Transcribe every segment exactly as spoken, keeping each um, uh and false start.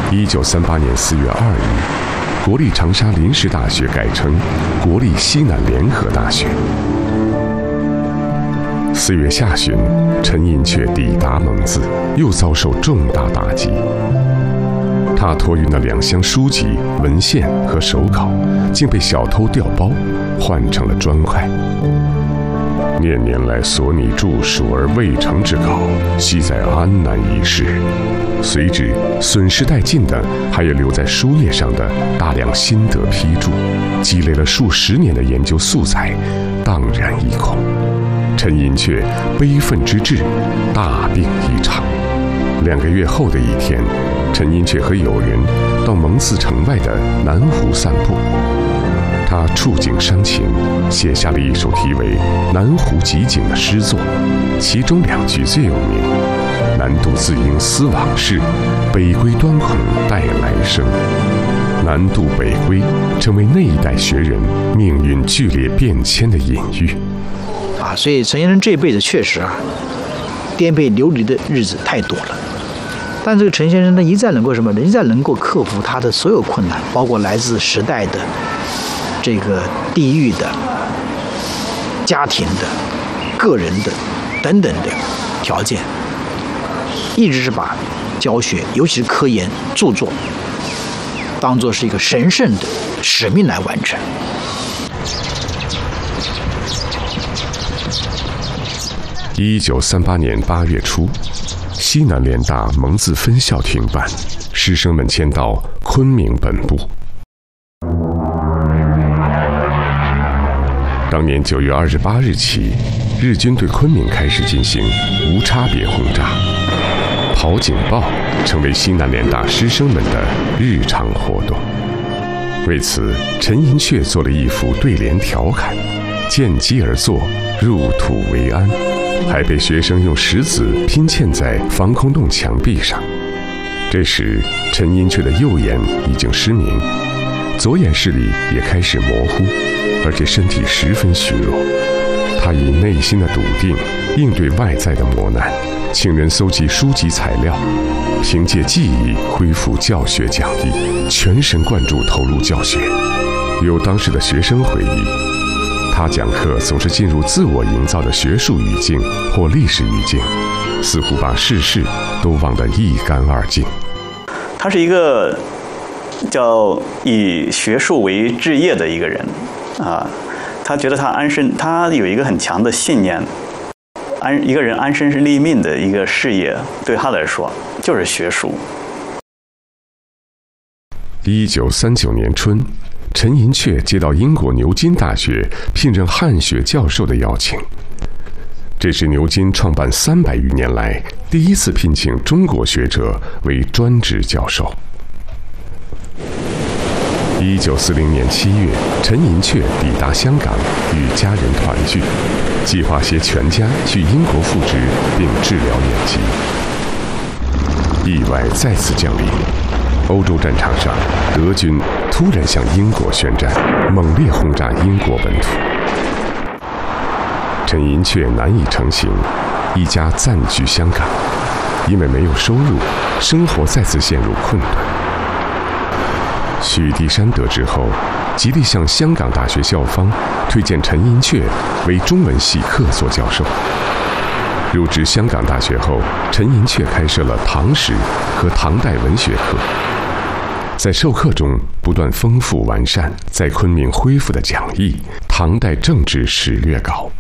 一九三八年四月二日，国立长沙临时大学改称国立西南联合大学。四月下旬，陈寅恪抵达蒙自，又遭受重大打击。他托运的两箱书籍、文献和手稿，竟被小偷调包，换成了砖块。念年来所拟著述而未成之稿，系在安南一事。随之损失殆尽的，还有留在书页上的大量心得批注，积累了数十年的研究素材，荡然一空。陈寅恪悲愤之至，大病一场。两个月后的一天，陈寅恪和友人到蒙自城外的南湖散步。他触景伤情，写下了一首题为《南湖集景》的诗作，其中两句最有名：“南渡自应思往事，北归端恐待来生。”南渡北归成为那一代学人命运剧烈变迁的隐喻。 啊，所以陈先生这辈子确实啊，颠沛流离的日子太多了。但这个陈先生呢，一再能够什么？一再能够克服他的所有困难，包括来自时代的、这个地域的、家庭的、个人的等等的条件，一直是把教学，尤其是科研著作，当作是一个神圣的使命来完成。 一九三八年八月初，西南联大蒙自分校停办，师生们迁到昆明本部。当年九月二十八日起，日军对昆明开始进行无差别轰炸，跑警报成为西南联大师生们的日常活动。为此，陈寅恪做了一幅对联调侃：“见机而作，入土为安”，还被学生用石子拼嵌在防空洞墙壁上。这时，陈寅恪的右眼已经失明，左眼视力也开始模糊，而且身体十分虚弱。他以内心的笃定应对外在的磨难，请人搜集书籍材料，凭借记忆恢复教学讲义，全神贯注投入教学。有当时的学生回忆，他讲课总是进入自我营造的学术语境或历史语境，似乎把世事都忘得一干二净。 他是一个叫以学术为志业的一个人啊，他觉得他安身，他有一个很强的信念，安一个人安身立命的一个事业，对他来说就是学术。 一九三九年春，陈寅恪接到英国牛津大学聘任汉学教授的邀请，这是牛津创办三百余年来第一次聘请中国学者为专职教授。一九四零年七月，陈寅恪抵达香港，与家人团聚，计划携全家去英国复职并治疗眼疾。意外再次降临，欧洲战场上，德军突然向英国宣战，猛烈轰炸英国本土。陈寅恪难以成行，一家暂居香港，因为没有收入，生活再次陷入困顿。许地山得知后，极力向香港大学校方推荐陈寅恪为中文系客座教授。入职香港大学后，陈寅恪开设了唐史和唐代文学课，在授课中不断丰富完善在昆明恢复的讲义《唐代政治史略稿》。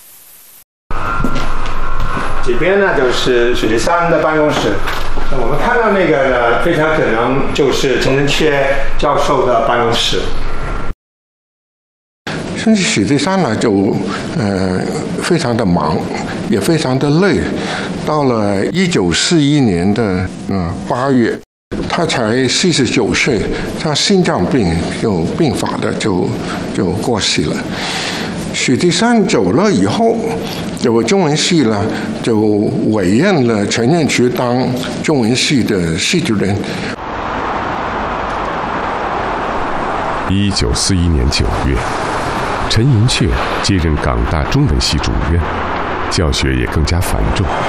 这边呢就是许地山的办公室，我们看到那个呢，非常可能就是陈寅恪教授的办公室。 甚至许地山呢，就呃非常的忙，也非常的累。到了一九四一年的呃八月，他才四十九岁，他心脏病就病发的就就过世了。许地山走了以后，就中文系呢就委任了陈寅恪当中文系的系主任。 一九四一年九月，陈寅恪接任港大中文系主任，教学也更加繁重。